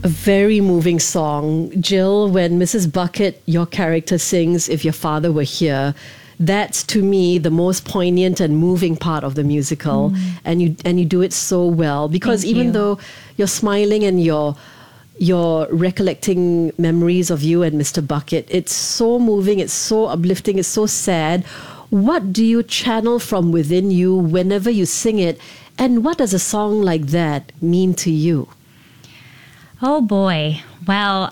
A very moving song. Jill, when Mrs. Bucket, your character, sings If Your Father Were Here, that's to me the most poignant and moving part of the musical. And you do it so well, because even though you're smiling and you're recollecting memories of you and Mr. Bucket, it's so moving, it's so uplifting, it's so sad. What do you channel from within you whenever you sing it? And what does a song like that mean to you? Oh boy. Well,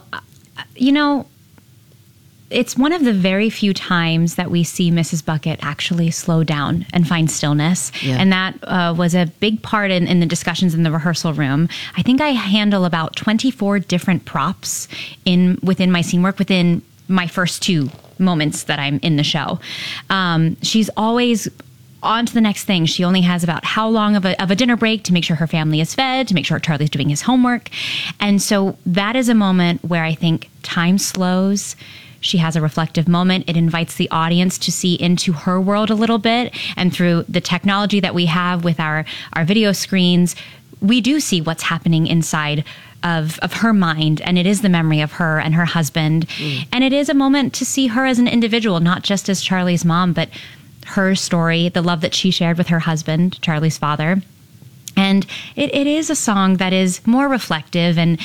it's one of the very few times that we see Mrs. Bucket actually slow down and find stillness. Yeah. And that was a big part in the discussions in the rehearsal room. I think I handle about 24 different props within my scene work, within my first 2 moments that I'm in the show. She's always on to the next thing. She only has about how long of a dinner break to make sure her family is fed, to make sure Charlie's doing his homework. And so that is a moment where I think time slows. She has a reflective moment. It invites the audience to see into her world a little bit. And through the technology that we have with our video screens, we do see what's happening inside of her mind. And it is the memory of her and her husband. And it is a moment to see her as an individual, not just as Charlie's mom, but her story, the love that she shared with her husband, Charlie's father. And it is a song that is more reflective and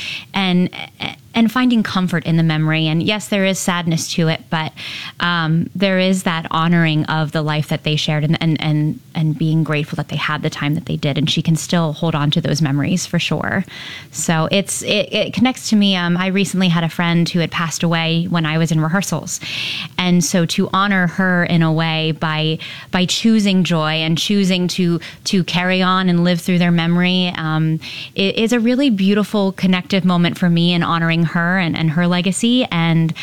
finding comfort in the memory. And yes, there is sadness to it, but there is that honoring of the life that they shared and being grateful that they had the time that they did. And she can still hold on to those memories for sure. So it connects to me. I recently had a friend who had passed away when I was in rehearsals. And so to honor her in a way by choosing joy and choosing to carry on and live through their memory, it is a really beautiful connective moment for me in honoring her and her legacy. And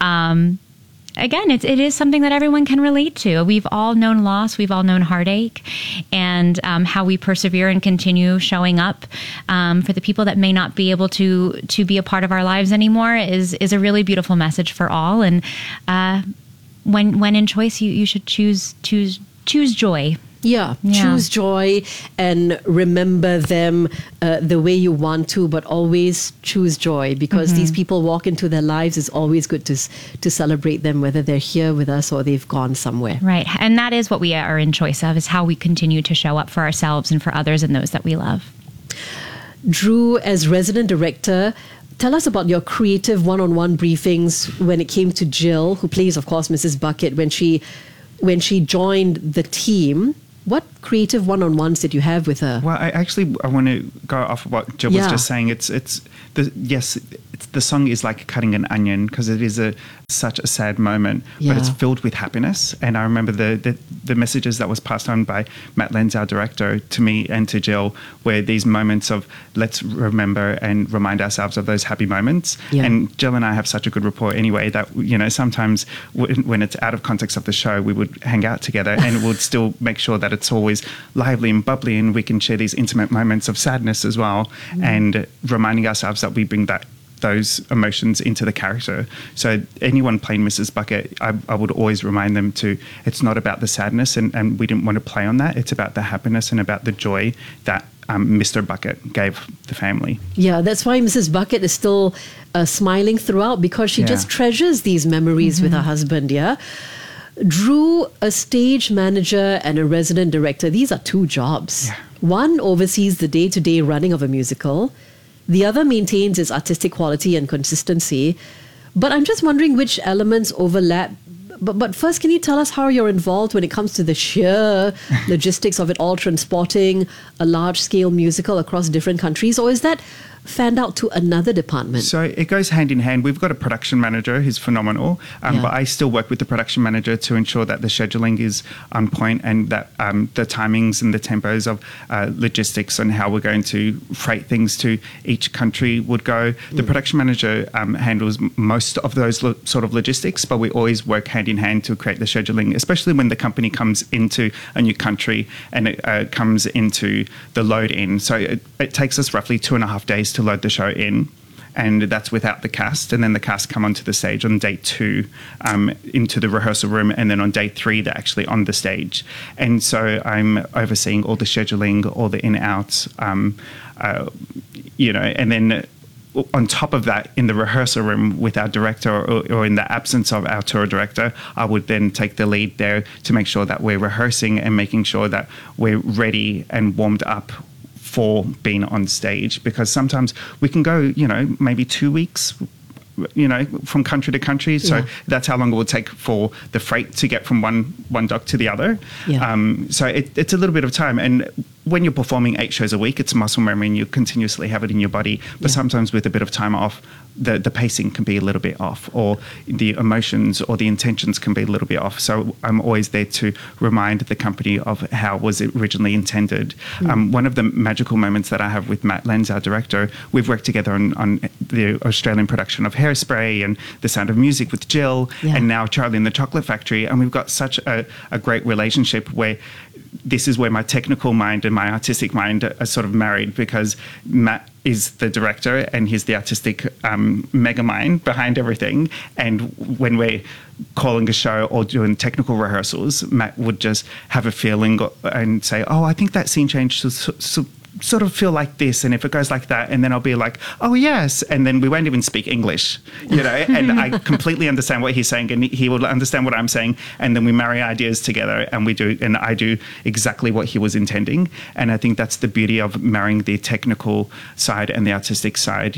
again, it is something that everyone can relate to. We've all known loss. We've all known heartache, and how we persevere and continue showing up for the people that may not be able to be a part of our lives anymore is a really beautiful message for all. And when in choice, you should choose joy. Yeah, choose joy and remember them the way you want to, but always choose joy, because these people walk into their lives. It's always good to celebrate them, whether they're here with us or they've gone somewhere. Right. And that is what we are in choice of, is how we continue to show up for ourselves and for others and those that we love. Drew, as resident director, tell us about your creative one-on-one briefings when it came to Jill, who plays, of course, Mrs. Bucket, when she joined the team. What creative one-on-ones did you have with her? Well, I want to go off of what Jill was just saying. The song is like cutting an onion, because it is such a sad moment, but it's filled with happiness. And I remember the messages that was passed on by Matt Lenz, our director, to me and to Jill, were these moments of let's remember and remind ourselves of those happy moments. Yeah. And Jill and I have such a good rapport anyway that, sometimes when it's out of context of the show, we would hang out together and we'd still make sure that it's always lively and bubbly, and we can share these intimate moments of sadness as well, and reminding ourselves that we bring those emotions into the character. So anyone playing Mrs. Bucket, I would always remind them it's not about the sadness, and we didn't want to play on that. It's about the happiness and about the joy that Mr. Bucket gave the family. Yeah, that's why Mrs. Bucket is still smiling throughout, because she just treasures these memories with her husband, Drew, a stage manager and a resident director, these are 2 jobs. Yeah. One oversees the day-to-day running of a musical. The other maintains its artistic quality and consistency. But I'm just wondering which elements overlap. But first, can you tell us how you're involved when it comes to the sheer logistics of it all, transporting a large-scale musical across different countries? Or is that fanned out to another department? So it goes hand in hand. We've got a production manager who's phenomenal, but I still work with the production manager to ensure that the scheduling is on point, and that the timings and the tempos of logistics and how we're going to freight things to each country would go. The production manager handles most of those sort of logistics, but we always work hand in hand to create the scheduling, especially when the company comes into a new country and it comes into the load in. So it takes us roughly 2.5 days to load the show in, and that's without the cast. And then the cast come onto the stage on day 2 into the rehearsal room, and then on day 3 they're actually on the stage. And so I'm overseeing all the scheduling, all the in-outs, and then on top of that, in the rehearsal room with our director or in the absence of our tour director, I would then take the lead there to make sure that we're rehearsing and making sure that we're ready and warmed up for being on stage. Because sometimes we can go, maybe 2 weeks, from country to country. So that's how long it will take for the freight to get from one dock to the other. Yeah. So it's a little bit of time. And when you're performing 8 shows a week, it's muscle memory and you continuously have it in your body. But sometimes with a bit of time off, the pacing can be a little bit off, or the emotions or the intentions can be a little bit off. So I'm always there to remind the company of how it was originally intended. One of the magical moments that I have with Matt Lenz, our director, we've worked together on the Australian production of Hairspray and The Sound of Music with Jill, and now Charlie and the Chocolate Factory. And we've got such a great relationship where this is where my technical mind and my artistic mind are sort of married, because Matt is the director and he's the artistic mega mind behind everything. And when we're calling a show or doing technical rehearsals, Matt would just have a feeling and say, oh, I think that scene change should sort of feel like this, and if it goes like that, and then I'll be like, oh yes, and then we won't even speak English, and I completely understand what he's saying, and he will understand what I'm saying, and then we marry ideas together, and I do exactly what he was intending. And I think that's the beauty of marrying the technical side and the artistic side.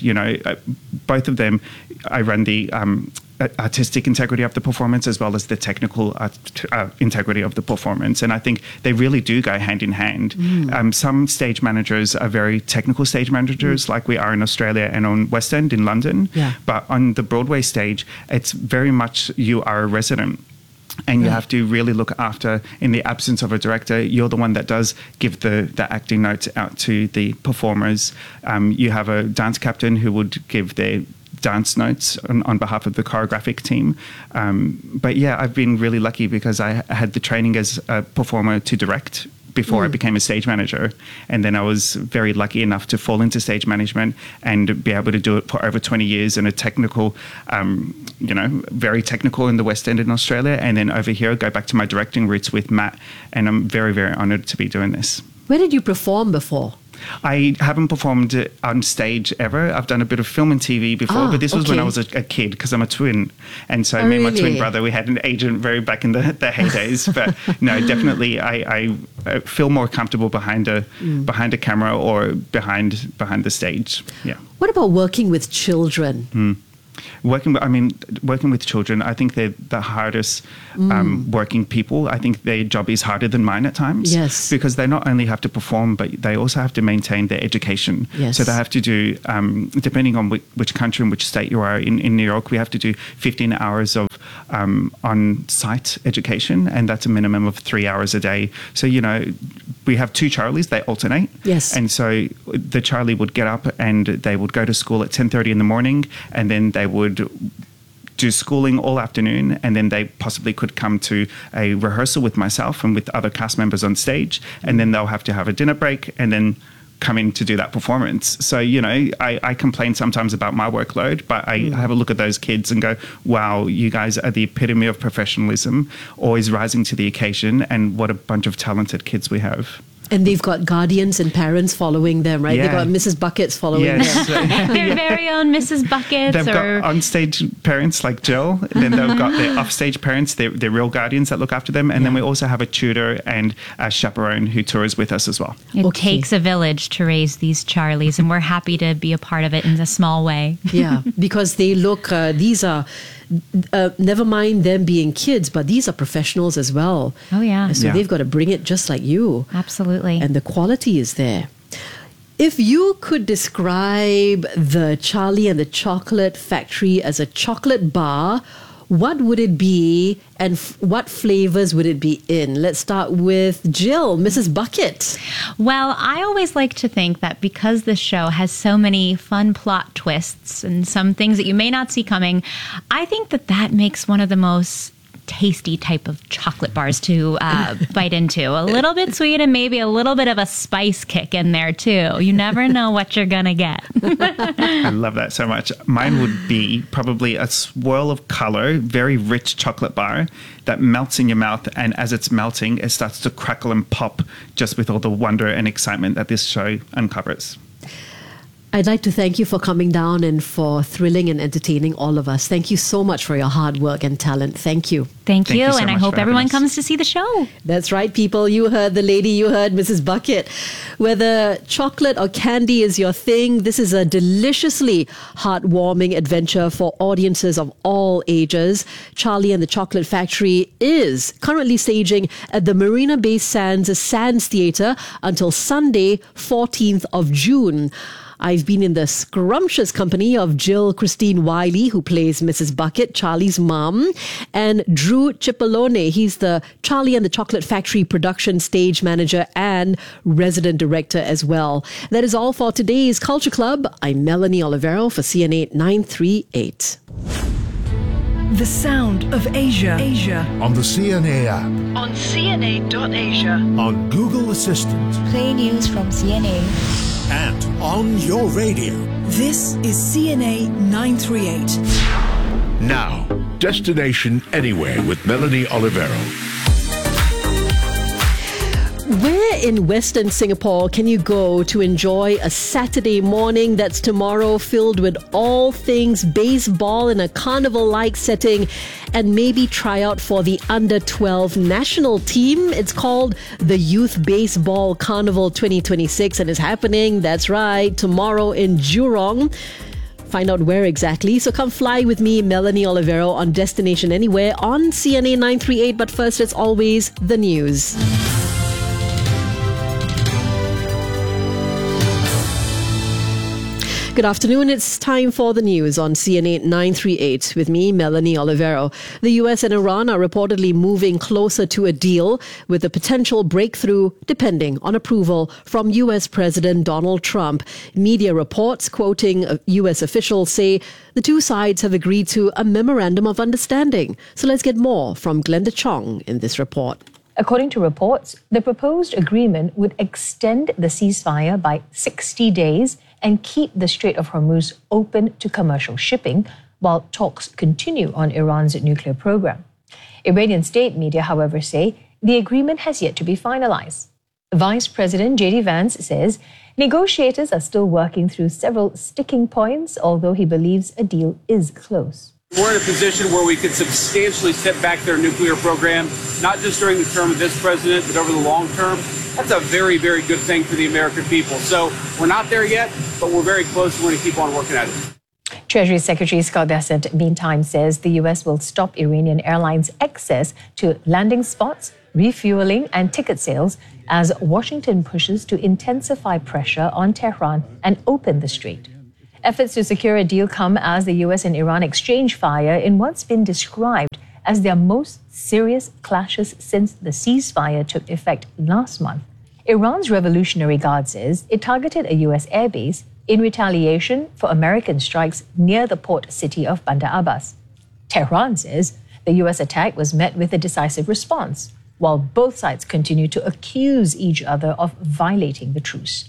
Both of them, I run the artistic integrity of the performance as well as the technical integrity of the performance, and I think they really do go hand in hand. Some stage managers are very technical stage managers, like we are in Australia and on West End in London, but on the Broadway stage, it's very much you are a resident. And you have to really look after, in the absence of a director, you're the one that does give the acting notes out to the performers. You have a dance captain who would give their dance notes on behalf of the choreographic team. But yeah, I've been really lucky because I had the training as a performer to direct before I became a stage manager. And then I was very lucky enough to fall into stage management and be able to do it for over 20 years in a technical, very technical in the West End in Australia. And then over here, go back to my directing roots with Matt. And I'm very, very honored to be doing this. Where did you perform before? I haven't performed on stage ever. I've done a bit of film and TV before, but this was when I was a kid, because I'm a twin. And so me and my twin brother, we had an agent very back in the heydays. But no, definitely I feel more comfortable behind a camera or behind the stage. Yeah. What about working with children? Working with children, I think they're the hardest working people. I think their job is harder than mine at times. Yes. Because they not only have to perform, but they also have to maintain their education. Yes. So they have to do, depending on which country and which state you are, in New York, we have to do 15 hours of on-site education, and that's a minimum of 3 hours a day. So, we have 2 Charlies, they alternate. Yes. And so the Charlie would get up and they would go to school at 10:30 in the morning, and then they would do schooling all afternoon, and then they possibly could come to a rehearsal with myself and with other cast members on stage, and then they'll have to have a dinner break and then come in to do that performance. So, I complain sometimes about my workload, but I have a look at those kids and go, wow, you guys are the epitome of professionalism, always rising to the occasion, and what a bunch of talented kids we have. And they've got guardians and parents following them, right? Yeah. They've got Mrs. Buckets following them. Their very own Mrs. Buckets. They've got on-stage parents like Jill. Then they've got their off-stage parents, their real guardians that look after them. And then we also have a tutor and a chaperone who tours with us as well. It takes a village to raise these Charlies, and we're happy to be a part of it in a small way. Yeah, because they look, these are... never mind them being kids, but these are professionals as well. Oh, yeah. So they've got to bring it just like you. Absolutely. And the quality is there. If you could describe the Charlie and the Chocolate Factory as a chocolate bar, what would it be, and what flavors would it be in? Let's start with Jill, Mrs. Bucket. Well, I always like to think that because this show has so many fun plot twists and some things that you may not see coming, I think that makes one of the most tasty type of chocolate bars to bite into. A little bit sweet and maybe a little bit of a spice kick in there too. You never know what you're going to get. I love that so much. Mine would be probably a swirl of color, very rich chocolate bar that melts in your mouth, and as it's melting, it starts to crackle and pop just with all the wonder and excitement that this show uncovers. I'd like to thank you for coming down and for thrilling and entertaining all of us. Thank you so much for your hard work and talent. Thank you. Thank you so and I hope everyone comes to see the show. That's right, people. You heard the lady, you heard Mrs. Bucket. Whether chocolate or candy is your thing, this is a deliciously heartwarming adventure for audiences of all ages. Charlie and the Chocolate Factory is currently staging at the Marina Bay Sands Theatre until Sunday, 14th of June. I've been in the scrumptious company of Jill Christine Wiley, who plays Mrs. Bucket, Charlie's mom, and Drew Cipollone. He's the Charlie and the Chocolate Factory production stage manager and resident director as well. That is all for today's Culture Club. I'm Melanie Olivero for CNA 938. The sound of Asia. On the CNA app. On CNA.Asia. On Google Assistant. Play news from CNA. And on your radio. This is CNA 938. Now, Destination Anywhere with Melanie Olivero. Where in Western Singapore can you go to enjoy a Saturday morning that's tomorrow filled with all things baseball in a carnival-like setting and maybe try out for the under-12 national team? It's called the Youth Baseball Carnival 2026 and is happening, that's right, tomorrow in Jurong. Find out where exactly. So come fly with me, Melanie Olivero, on Destination Anywhere on CNA 938. But first, it's always the news. Good afternoon. It's time for the news on CNA 938 with me, Melanie Olivero. The US and Iran are reportedly moving closer to a deal with a potential breakthrough depending on approval from US President Donald Trump. Media reports quoting US officials say the two sides have agreed to a memorandum of understanding. So let's get more from Glenda Chong in this report. According to reports, the proposed agreement would extend the ceasefire by 60 days and keep the Strait of Hormuz open to commercial shipping while talks continue on Iran's nuclear program. Iranian state media, however, say the agreement has yet to be finalized. Vice President J.D. Vance says negotiators are still working through several sticking points, although he believes a deal is close. We're in a position where we could substantially step back their nuclear program, not just during the term of this president, but over the long term. That's a very, very good thing for the American people. So we're not there yet, but we're very close. We're going to keep on working at it. Treasury Secretary Scott Bessent, meantime, says the U.S. will stop Iranian Airlines access to landing spots, refueling and ticket sales as Washington pushes to intensify pressure on Tehran and open the strait. Efforts to secure a deal come as the U.S. and Iran exchange fire in what's been described as their most serious clashes since the ceasefire took effect last month. Iran's Revolutionary Guard says it targeted a U.S. airbase in retaliation for American strikes near the port city of Bandar Abbas. Tehran says the U.S. attack was met with a decisive response, while both sides continue to accuse each other of violating the truce.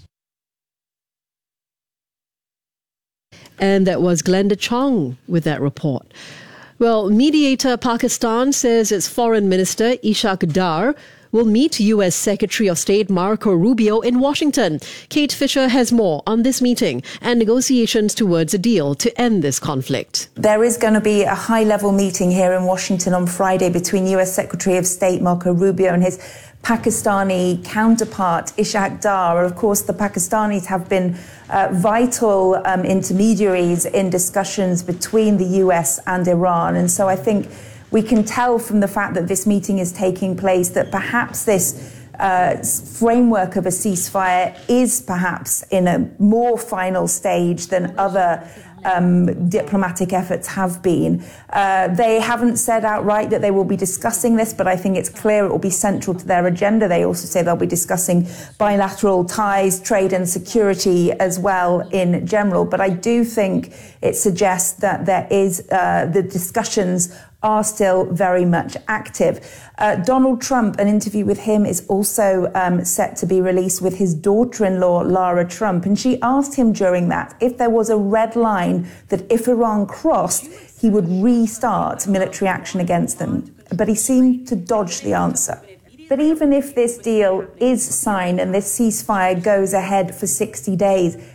And that was Glenda Chong with that report. Well, mediator Pakistan says its Foreign Minister Ishaq Dar will meet U.S. Secretary of State Marco Rubio in Washington. Kate Fisher has more on this meeting and negotiations towards a deal to end this conflict. There is going to be a high-level meeting here in Washington on Friday between U.S. Secretary of State Marco Rubio and his Pakistani counterpart Ishaq Dar. Of course, the Pakistanis have been vital intermediaries in discussions between the US and Iran. And so I think we can tell from the fact that this meeting is taking place that perhaps this framework of a ceasefire is perhaps in a more final stage than other diplomatic efforts have been. They haven't said outright that they will be discussing this, but I think it's clear it will be central to their agenda. They also say they'll be discussing bilateral ties, trade and security as well in general. But I do think it suggests that there is the discussions are still very much active. Donald Trump, an interview with him is also set to be released with his daughter-in-law, Lara Trump. And she asked him during that if there was a red line that if Iran crossed, he would restart military action against them. But he seemed to dodge the answer. But even if this deal is signed and this ceasefire goes ahead for 60 days,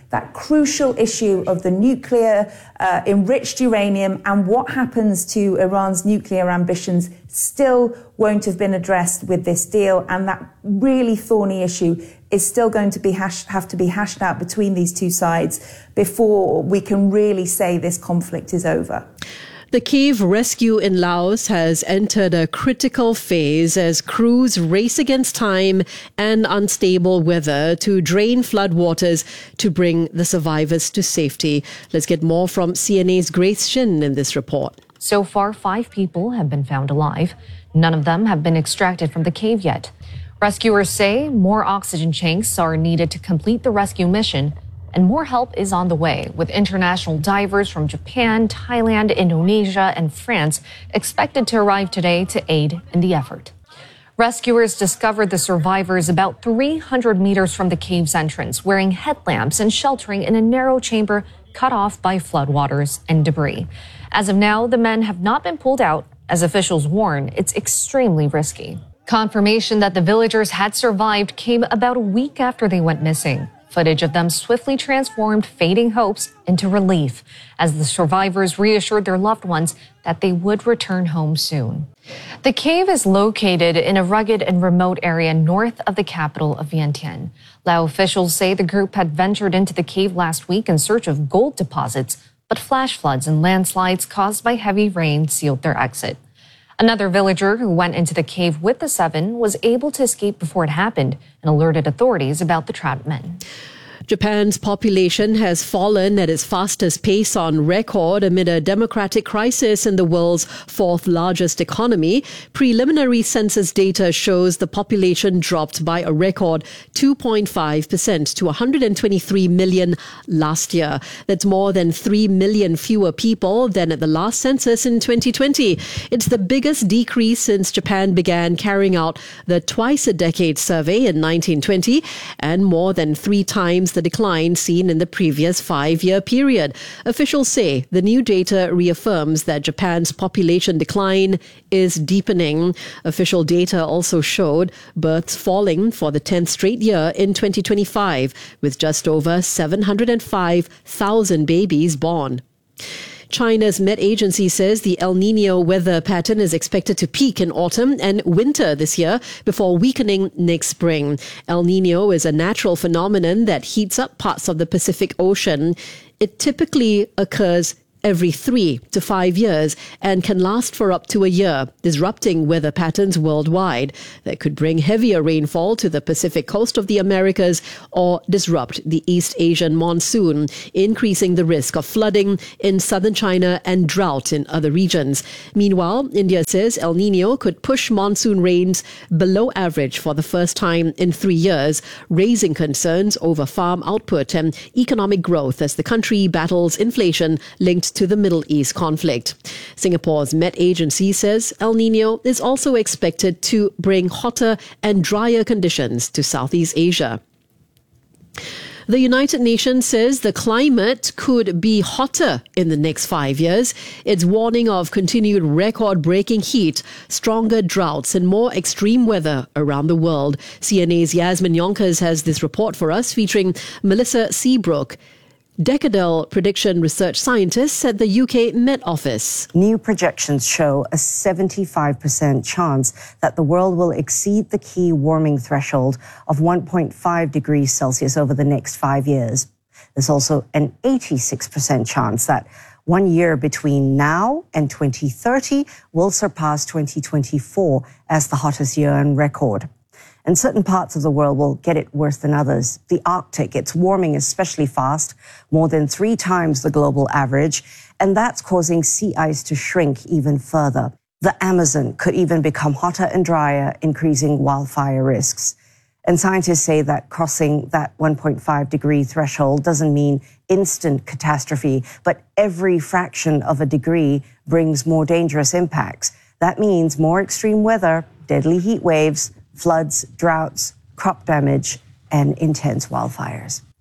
that crucial issue of the nuclear enriched uranium and what happens to Iran's nuclear ambitions still won't have been addressed with this deal. And that really thorny issue is still going to have to be hashed out between these two sides before we can really say this conflict is over. The cave rescue in Laos has entered a critical phase as crews race against time and unstable weather to drain floodwaters to bring the survivors to safety. Let's get more from CNA's Grace Shin in this report. So far, 5 people have been found alive. None of them have been extracted from the cave yet. Rescuers say more oxygen tanks are needed to complete the rescue mission, and more help is on the way, with international divers from Japan, Thailand, Indonesia, and France expected to arrive today to aid in the effort. Rescuers discovered the survivors about 300 meters from the cave's entrance, wearing headlamps and sheltering in a narrow chamber cut off by floodwaters and debris. As of now, the men have not been pulled out, as officials warn it's extremely risky. Confirmation that the villagers had survived came about a week after they went missing. Footage of them swiftly transformed fading hopes into relief as the survivors reassured their loved ones that they would return home soon. The cave is located in a rugged and remote area north of the capital of Vientiane. Lao officials say the group had ventured into the cave last week in search of gold deposits, but flash floods and landslides caused by heavy rain sealed their exit. Another villager who went into the cave with the 7 was able to escape before it happened and alerted authorities about the trapped men. Japan's population has fallen at its fastest pace on record amid a democratic crisis in the world's 4th largest economy. Preliminary census data shows the population dropped by a record 2.5% to 123 million last year. That's more than 3 million fewer people than at the last census in 2020. It's the biggest decrease since Japan began carrying out the twice-a-decade survey in 1920, and more than 3 times the decline seen in the previous 5-year period. Officials say the new data reaffirms that Japan's population decline is deepening. Official data also showed births falling for the 10th straight year in 2025, with just over 705,000 babies born. China's Met Agency says the El Nino weather pattern is expected to peak in autumn and winter this year before weakening next spring. El Nino is a natural phenomenon that heats up parts of the Pacific Ocean. It typically occurs every 3 to 5 years and can last for up to a year, disrupting weather patterns worldwide that could bring heavier rainfall to the Pacific coast of the Americas or disrupt the East Asian monsoon, increasing the risk of flooding in southern China and drought in other regions. Meanwhile, India says El Nino could push monsoon rains below average for the first time in 3 years, raising concerns over farm output and economic growth as the country battles inflation linked to the Middle East conflict. Singapore's Met Agency says El Nino is also expected to bring hotter and drier conditions to Southeast Asia. The United Nations says the climate could be hotter in the next 5 years. It's warning of continued record-breaking heat, stronger droughts and more extreme weather around the world. CNA's Yasmin Yonkers has this report for us featuring Melissa Seabrook, Decadal prediction research scientist at the UK Met Office. New projections show a 75% chance that the world will exceed the key warming threshold of 1.5 degrees Celsius over the next 5 years. There's also an 86% chance that 1 year between now and 2030 will surpass 2024 as the hottest year on record. And certain parts of the world will get it worse than others. The Arctic, it's warming especially fast, more than 3 times the global average, and that's causing sea ice to shrink even further. The Amazon could even become hotter and drier, increasing wildfire risks. And scientists say that crossing that 1.5 degree threshold doesn't mean instant catastrophe, but every fraction of a degree brings more dangerous impacts. That means more extreme weather, deadly heat waves, floods, droughts, crop damage, and intense wildfires.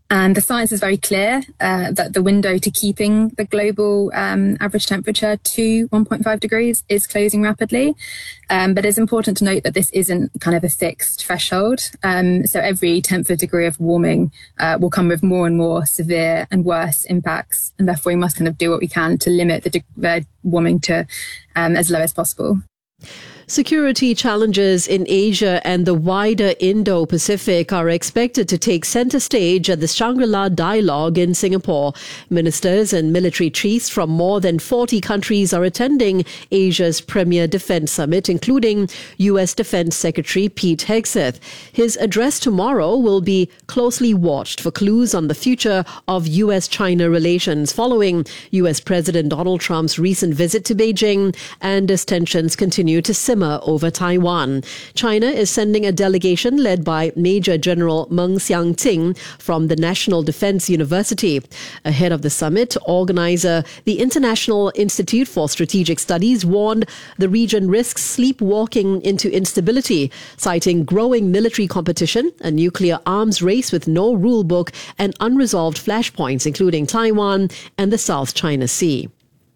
And the science is very clear that the window to keeping the global average temperature to 1.5 degrees is closing rapidly. But it's important to note that this isn't kind of a fixed threshold. So every 10th of degree of warming will come with more and more severe and worse impacts. And therefore, we must kind of do what we can to limit the warming to as low as possible. Security challenges in Asia and the wider Indo-Pacific are expected to take center stage at the Shangri-La Dialogue in Singapore. Ministers and military chiefs from more than 40 countries are attending Asia's premier defense summit, including U.S. Defense Secretary Pete Hegseth. His address tomorrow will be closely watched for clues on the future of U.S.-China relations following U.S. President Donald Trump's recent visit to Beijing and as tensions continue to simmer over Taiwan. China is sending a delegation led by Major General Meng Xiangting from the National Defense University. Ahead of the summit, organizer, the International Institute for Strategic Studies, warned the region risks sleepwalking into instability, citing growing military competition, a nuclear arms race with no rule book, and unresolved flashpoints, including Taiwan and the South China Sea.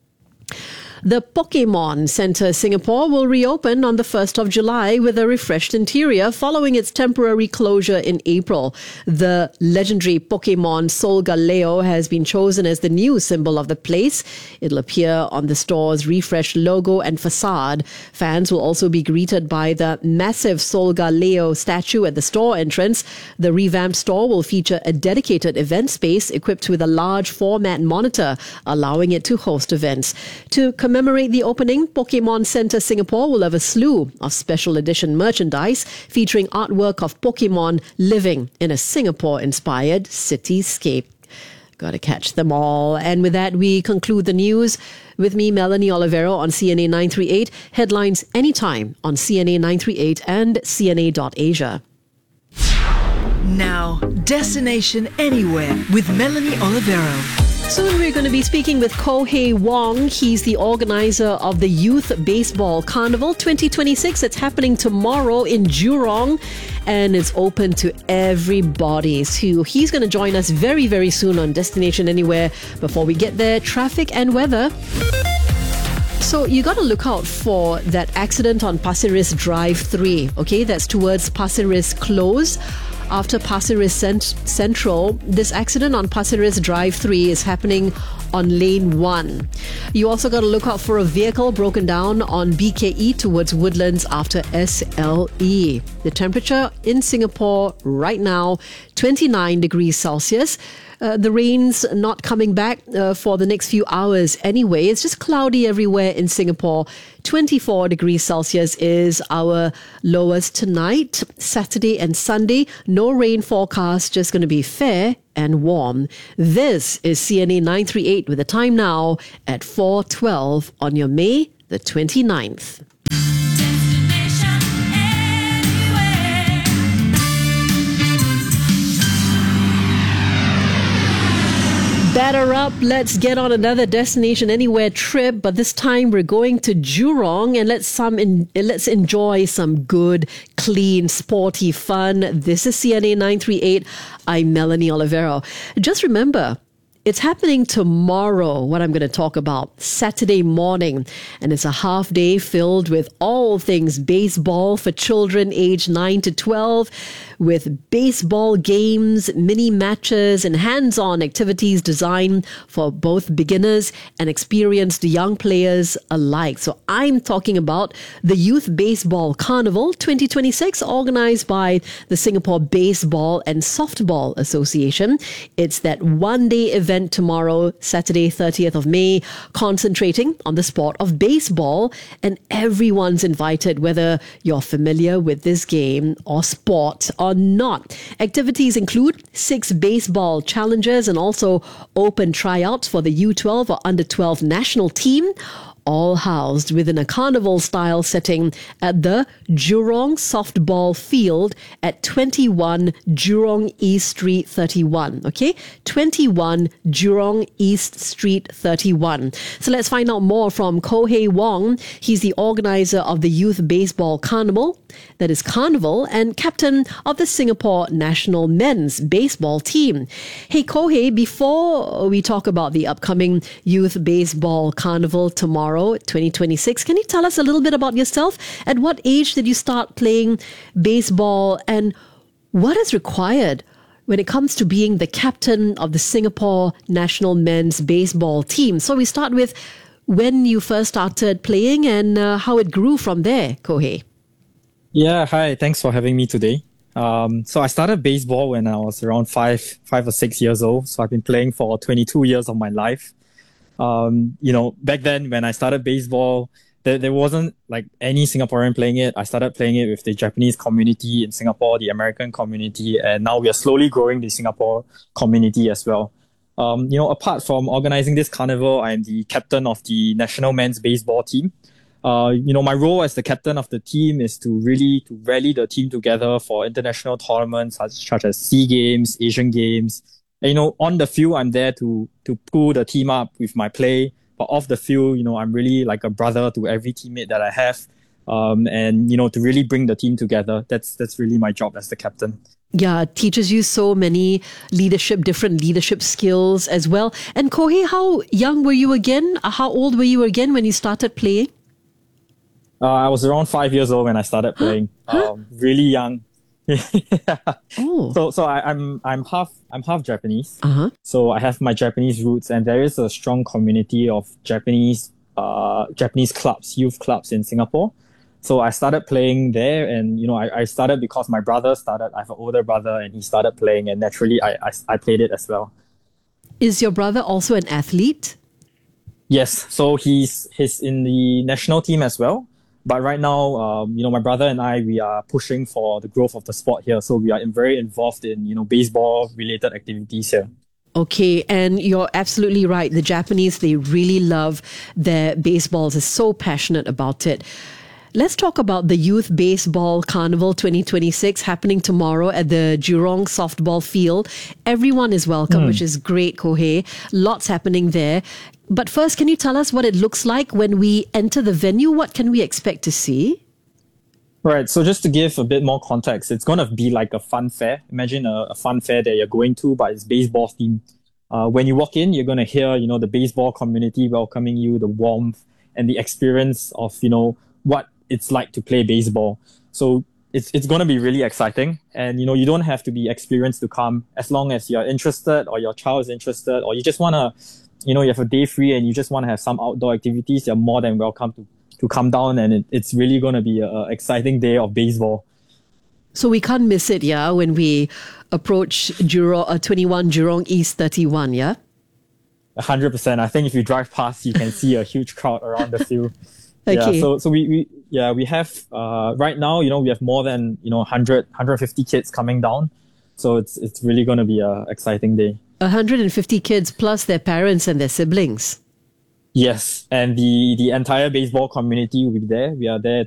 The Pokémon Centre Singapore will reopen on the 1st of July with a refreshed interior following its temporary closure in April. The legendary Pokémon Solgaleo has been chosen as the new symbol of the place. It'll appear on the store's refreshed logo and facade. Fans will also be greeted by the massive Solgaleo statue at the store entrance. The revamped store will feature a dedicated event space equipped with a large format monitor, allowing it to host events. To commemorate the opening, Pokémon Centre Singapore will have a slew of special edition merchandise featuring artwork of Pokémon living in a Singapore-inspired cityscape. Got to catch them all. And with that, we conclude the news. With me, Melanie Olivero on CNA 938. Headlines anytime on CNA 938 and CNA.Asia. Now, Destination Anywhere with Melanie Olivero. Soon we're going to be speaking with Kohei Wong. He's the organizer of the Youth Baseball Carnival 2026. It's happening tomorrow in Jurong and it's open to everybody. So he's going to join us very, very soon on Destination Anywhere. Before we get there, traffic and weather. So you got to look out for that accident on Pasir Ris Drive 3. Okay, that's towards Pasir Ris Close. After Pasir Ris Central, this accident on Pasir Ris Drive 3 is happening on lane 1. You also got to look out for a vehicle broken down on BKE towards Woodlands after SLE. The temperature in Singapore right now, 29 degrees Celsius. The rain's not coming back for the next few hours anyway. It's just cloudy everywhere in Singapore. 24 degrees Celsius is our lowest tonight, Saturday and Sunday. No rain forecast, just going to be fair and warm. This is CNA 938 with the time now at 4:12 on your May the 29th. Batter up, let's get on another Destination Anywhere trip, but this time we're going to Jurong and let's enjoy some good, clean, sporty fun. This is CNA 938. I'm Melanie Olivero. Just remember, it's happening tomorrow, what I'm going to talk about, Saturday morning. And it's a half day filled with all things baseball for children aged 9 to 12, with baseball games, mini matches, and hands-on activities designed for both beginners and experienced young players alike. So I'm talking about the Youth Baseball Carnival 2026, organized by the Singapore Baseball and Softball Association. It's that one-day event tomorrow, Saturday, 30th of May, concentrating on the sport of baseball, and everyone's invited, whether you're familiar with this game or sport or not. Activities include 6 baseball challenges and also open tryouts for the U12 or under 12 national team. all housed within a carnival-style setting at the Jurong Softball Field at 21 Jurong East Street 31. Okay? 21 Jurong East Street 31. So let's find out more from Kohei Wong. He's the organizer of the Youth Baseball Carnival, that is Carnival, and captain of the Singapore national men's baseball team. Hey Kohei, before we talk about the upcoming Youth Baseball Carnival tomorrow, 2026. Can you tell us a little bit about yourself? At what age did you start playing baseball, and what is required when it comes to being the captain of the Singapore national men's baseball team? So we start with when you first started playing and how it grew from there, Kohei. Yeah, hi. Thanks for having me today. So I started baseball when I was around 5 or 6 years old. So I've been playing for 22 years of my life. Back then when I started baseball, there wasn't like any Singaporean playing it. I started playing it with the Japanese community in Singapore, the American community, and now we are slowly growing the Singapore community as well. Apart from organizing this carnival, I am the captain of the national men's baseball team. My role as the captain of the team is to rally the team together for international tournaments such as SEA Games, Asian Games. And, on the field, I'm there to pull the team up with my play. But off the field, I'm really like a brother to every teammate that I have. To really bring the team together. That's really my job as the captain. Yeah, it teaches you so many different leadership skills as well. And Kohei, how young were you again? How old were you again when you started playing? I was around 5 years old when I started playing. Really young. So I'm half Japanese. So I have my Japanese roots, and there is a strong community of Japanese clubs, youth clubs in Singapore. So I started playing there, and I started because my brother started. I have an older brother, and he started playing, and naturally I played it as well. Is your brother also an athlete? Yes, so he's in the national team as well. But right now, my brother and I, we are pushing for the growth of the sport here. So we are very involved in, baseball-related activities here. Okay, and you're absolutely right. The Japanese, they really love their baseballs. They're so passionate about it. Let's talk about the Youth Baseball Carnival 2026 happening tomorrow at the Jurong Softball Field. Everyone is welcome, which is great, Kohei. Lots happening there. But first, can you tell us what it looks like when we enter the venue? What can we expect to see? Right. So just to give a bit more context, it's going to be like a fun fair. Imagine a fun fair that you're going to, but it's baseball themed. When you walk in, you're going to hear, the baseball community welcoming you, the warmth and the experience of, what it's like to play baseball. So it's going to be really exciting. And, you don't have to be experienced to come. As long as you're interested or your child is interested, or you just want to, you have a day free and you just want to have some outdoor activities, you're more than welcome to come down. And it's really going to be an exciting day of baseball. So we can't miss it, yeah, when we approach 21 Jurong East 31, yeah? 100%. I think if you drive past, you can see a huge crowd around the field. Okay. Yeah, so we have, right now, we have more than, 150 kids coming down. So it's really going to be an exciting day. 150 kids plus their parents and their siblings. Yes. And the entire baseball community will be there. We are there